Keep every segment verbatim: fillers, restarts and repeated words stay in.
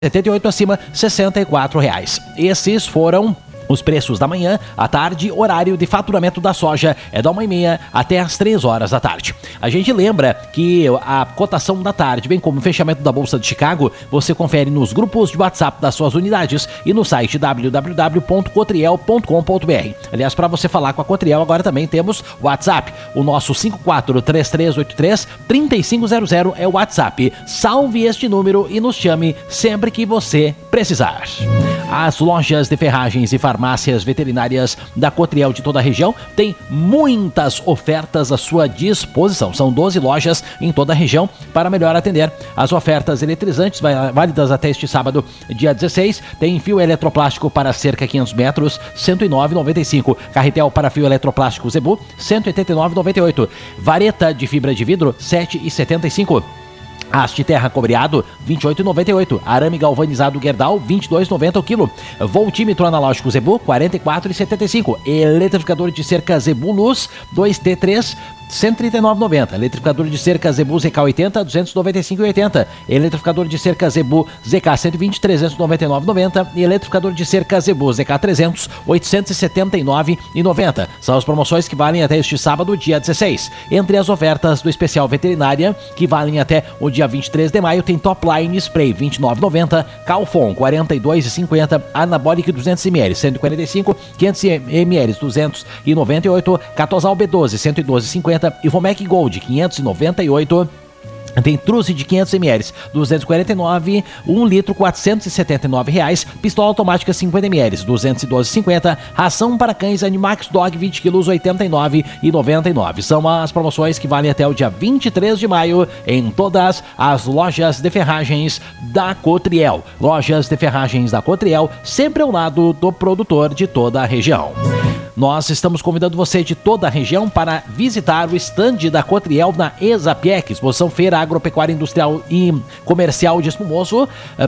setenta e oito acima, sessenta e quatro reais. Esses foram os preços da manhã. À tarde, horário de faturamento da soja é da uma e meia até as três horas da tarde. A gente lembra que a cotação da tarde, bem como o fechamento da Bolsa de Chicago, você confere nos grupos de WhatsApp das suas unidades e no site w w w ponto cotriel ponto com ponto b r. Aliás, para você falar com a Cotriel, agora também temos WhatsApp. O nosso cinco quatro três três oito três três cinco zero zero é o WhatsApp. Salve este número e nos chame sempre que você precisar. As lojas de ferragens e farmácias veterinárias da Cotriel de toda a região têm muitas ofertas à sua disposição. São doze lojas em toda a região para melhor atender. As ofertas eletrizantes válidas até este sábado, dia dezesseis, tem fio eletroplástico para cerca quinhentos metros, cento e nove reais e noventa e cinco centavos. Carretel para fio eletroplástico Zebu, cento e oitenta e nove reais e noventa e oito centavos. Vareta de fibra de vidro, sete reais e setenta e cinco centavos. Haste terra cobreado, vinte e oito reais e noventa e oito centavos. Arame galvanizado Gerdau, vinte e dois reais e noventa centavos o quilo. Voltímetro analógico Zebu, quarenta e quatro reais e setenta e cinco centavos. Eletrificador de cerca Zebu Luz, dois T três, cento e trinta e nove reais e noventa centavos. Eletrificador de cerca Zebu Z K oitenta, duzentos e noventa e cinco reais e oitenta centavos. Eletrificador de cerca Zebu Z K cento e vinte, trezentos e noventa e nove reais e noventa centavos. E eletrificador de cerca Zebu Z K trezentos, oitocentos e setenta e nove reais e noventa centavos. São as promoções que valem até este sábado, dia dezesseis. Entre as ofertas do especial veterinária, que valem até o dia vinte e três de maio, tem Top Line Spray vinte e nove reais e noventa centavos, Calfon quarenta e dois reais e cinquenta centavos, Anabolic duzentos mililitros cento e quarenta e cinco, quinhentos mililitros duzentos e noventa e oito, Catosal B doze cento e doze reais e cinquenta centavos, Ivomec Gold quinhentos e noventa e oito. Tem Truce de quinhentos mililitros, duzentos e quarenta e nove, um litro, quatrocentos e setenta e nove reais. Pistola automática cinquenta mililitros, duzentos e doze reais e cinquenta centavos. Ração para cães Animax Dog vinte quilos, oitenta e nove reais e noventa e nove centavos. São as promoções que valem até o dia vinte e três de maio em todas as lojas de ferragens da Cotriel. Lojas de ferragens da Cotriel, sempre ao lado do produtor de toda a região. Nós estamos convidando você de toda a região para visitar o estande da Cotriel na Exapiec, exposição Feira Agropecuária Industrial e Comercial de Espumoso,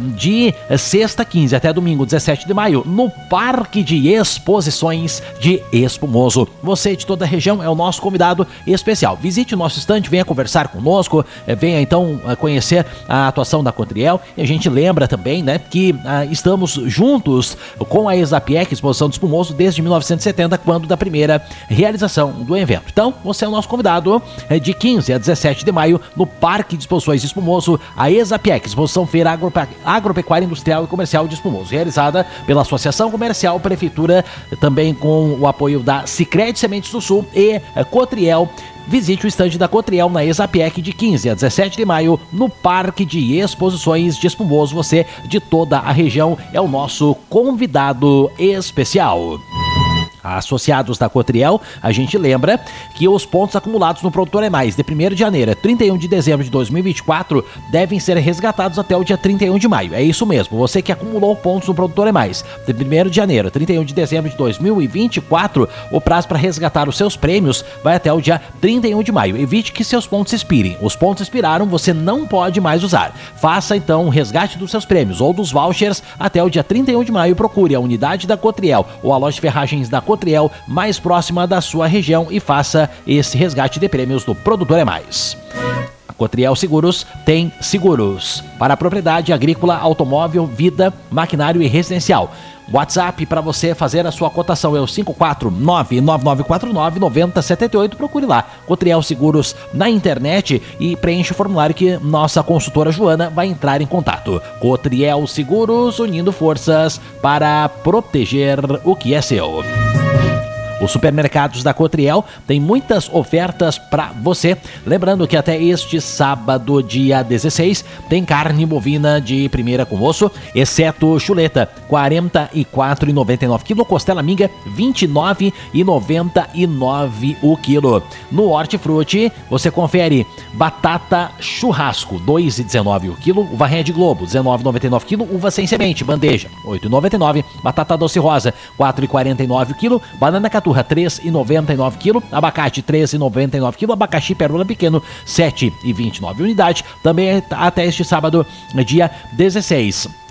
de sexta quinze até domingo dezessete de maio, no Parque de Exposições de Espumoso. Você de toda a região é o nosso convidado especial. Visite o nosso estande, venha conversar conosco, venha então conhecer a atuação da Cotriel. E a gente lembra também, né, que ah, estamos juntos com a Exapiec, exposição de Espumoso, desde mil novecentos e setenta, quando da primeira realização do evento. Então, você é o nosso convidado de quinze a dezessete de maio no Parque de Exposições de Espumoso, a Exapiec, exposição Feira Agrope... Agropecuária Industrial e Comercial de Espumoso, realizada pela Associação Comercial Prefeitura, também com o apoio da Sicredi Sementes do Sul e Cotriel. Visite o estande da Cotriel na Exapiec de quinze a dezessete de maio no Parque de Exposições de Espumoso. Você de toda a região é o nosso convidado especial. Associados da Cotriel, a gente lembra que os pontos acumulados no Produtor é Mais de primeiro de janeiro a trinta e um de dezembro de dois mil e vinte e quatro devem ser resgatados até o dia trinta e um de maio. É isso mesmo, você que acumulou pontos no Produtor é Mais de primeiro de janeiro a trinta e um de dezembro de dois mil e vinte e quatro, o prazo para resgatar os seus prêmios vai até o dia trinta e um de maio. Evite que seus pontos expirem. Os pontos expiraram, você não pode mais usar. Faça então o resgate dos seus prêmios ou dos vouchers até o dia trinta e um de maio. Procure a unidade da Cotriel ou a loja de ferragens da Cotriel Cotriel mais próxima da sua região e faça esse resgate de prêmios do Produtor é Mais. A Cotriel Seguros tem seguros para propriedade agrícola, automóvel, vida, maquinário e residencial. WhatsApp para você fazer a sua cotação é o cinco quatro nove nove nove quatro nove nove zero sete oito. Procure lá, Cotriel Seguros na internet e preencha o formulário que nossa consultora Joana vai entrar em contato. Cotriel Seguros, unindo forças para proteger o que é seu. Os supermercados da Cotriel têm muitas ofertas para você. Lembrando que até este sábado, dia dezesseis, tem carne bovina de primeira com osso, exceto chuleta, quarenta e quatro reais e noventa e nove quilo, costela minga, vinte e nove reais e noventa e nove o quilo. No Hortifruti, você confere batata churrasco, dois reais e dezenove o quilo, uva Red Globo, dezenove reais e noventa e nove quilo, uva sem semente, bandeja, oito reais e noventa e nove, batata doce rosa, quatro reais e quarenta e nove o quilo, banana caturra, três reais e noventa e nove quilo, abacate três reais e noventa e nove quilo, abacaxi pérola pequeno sete reais e vinte e nove unidade. Também até este sábado, dia dezesseis.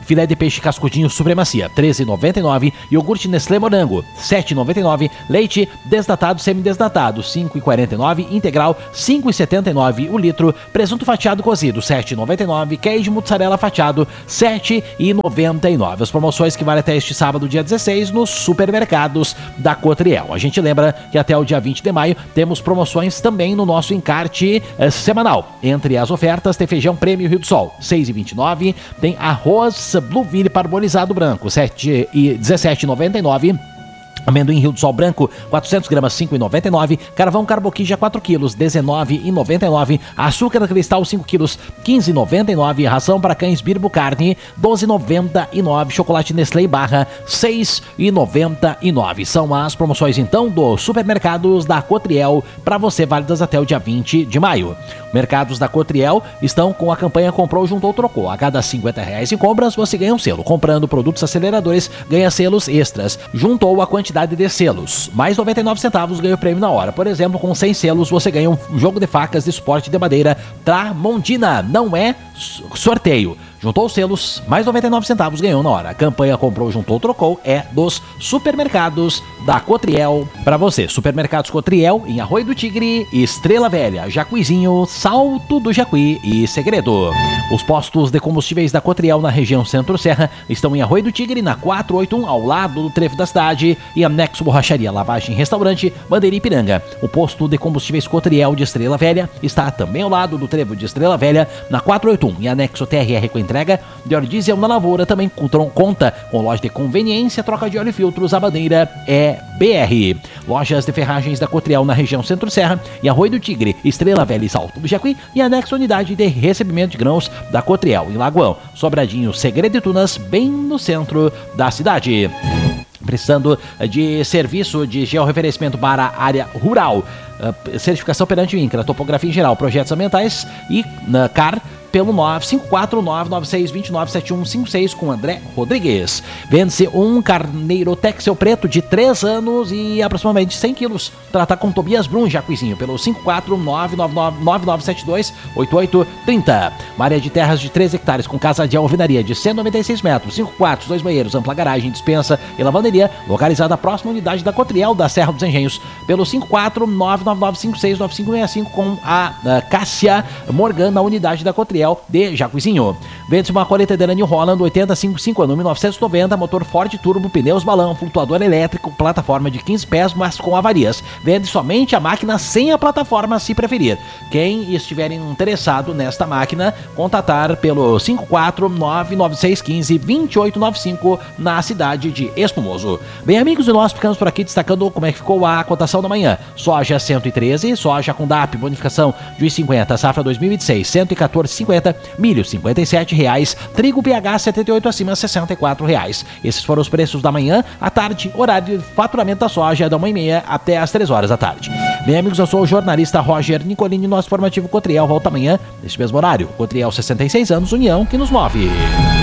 Filé de peixe cascudinho Supremacia, treze e noventa e nove. Iogurte Nestlé Morango, sete e noventa e nove. Leite desnatado, semidesnatado, cinco e quarenta e nove. Integral, cinco e setenta e nove o litro. Presunto fatiado cozido, sete e noventa e nove. Queijo mussarela fatiado, sete e noventa e nove. As promoções que valem até este sábado, dia dezesseis, nos supermercados da Cotriel. A gente lembra que até o dia vinte de maio temos promoções também no nosso encarte eh, semanal. Entre as ofertas tem feijão Prêmio Rio do Sol, seis e vinte e nove. Tem arroz Blueville parbolizado branco, sete e dezessete e noventa e nove. Amendoim Rio do Sol branco, quatrocentos gramas, cinco e noventa e nove. Carvão Carboquija, quatro quilos, dezenove e noventa e nove. Açúcar cristal, cinco quilos, quinze e noventa e nove. Ração para cães Birbo Carne, doze e noventa e nove. Chocolate Nestlé Barra, seis e noventa e nove. São as promoções, então, dos supermercados da Cotriel, para você, válidas até o dia vinte de maio. Mercados da Cotriel estão com a campanha Comprou, Juntou, Trocou. A cada cinquenta reais em compras, você ganha um selo. Comprando produtos aceleradores, ganha selos extras. Juntou a quantidade de selos, mais noventa e nove centavos ganha o prêmio na hora. Por exemplo, com cem selos você ganha um jogo de facas de suporte de madeira Tramontina. Não é sorteio. Juntou os selos, mais noventa e nove centavos ganhou na hora. A campanha Comprou, Juntou, Trocou é dos supermercados da Cotriel para você. Supermercados Cotriel em Arroio do Tigre, Estrela Velha, Jacuizinho, Salto do Jacuí e Segredo. Os postos de combustíveis da Cotriel na região Centro-Serra estão em Arroio do Tigre, na quatrocentos e oitenta e um, ao lado do trevo da cidade, e anexo Borracharia, Lavagem, Restaurante, Bandeira Ipiranga. O posto de combustíveis Cotriel de Estrela Velha está também ao lado do trevo de Estrela Velha, na quatrocentos e oitenta e um, e anexo T R R com entrega de óleo diesel na Lavoura. Também conta com loja de conveniência, troca de óleo e filtros. A bandeira é B R. Lojas de ferragens da Cotriel na região Centro-Serra e Arroio do Tigre, Estrela Velha e Salto do Jacuí, e anexo unidade de recebimento de grãos da Cotriel em Lagoão, Sobradinho, Segredo e Tunas, bem no centro da cidade. Precisando de serviço de georreferenciamento para a área rural, uh, certificação perante o INCRA, topografia em geral, projetos ambientais e uh, C A R, pelo nove cinco quatro nove nove seis dois nove sete um cinco seis com André Rodrigues. Vende-se um carneiro Texel preto de três anos e aproximadamente cem quilos. Trata com Tobias Brum, Jacuizinho, pelo cinco quatro nove nove nove nove sete dois oito oito três zero. Uma área de terras de três hectares com casa de alvenaria de cento e noventa e seis metros, cinco quartos, dois banheiros, ampla garagem, dispensa e lavanderia, localizada próxima à unidade da Cotriel da Serra dos Engenhos, pelo cinco quatro nove nove nove cinco seis nove cinco seis cinco com a, a Cássia Morgan, na unidade da Cotriel de Jacuizinho. Vende-se uma colheitadeira New Holland oitenta cinquenta e cinco ano mil novecentos e noventa, motor Ford Turbo, pneus balão, flutuador elétrico, plataforma de quinze pés, mas com avarias. Vende somente a máquina sem a plataforma, se preferir. Quem estiver interessado nesta máquina, contatar pelo cinco quatro nove nove seis um cinco dois oito nove cinco na cidade de Espumoso. Bem, amigos, e nós ficamos por aqui destacando como é que ficou a cotação da manhã. Soja cento e treze, soja com D A P, bonificação de um e cinquenta, safra dois mil e vinte e seis, cento e quatorze e cinquenta. Milho cinquenta e sete reais, trigo P H setenta e oito acima, sessenta e quatro reais. Esses foram os preços da manhã. À tarde, horário de faturamento da soja da uma e meia até às três horas da tarde. Bem, amigos, eu sou o jornalista Roger Nicolini, nosso informativo Cotriel volta amanhã neste mesmo horário. Cotriel, sessenta e seis anos, união que nos move.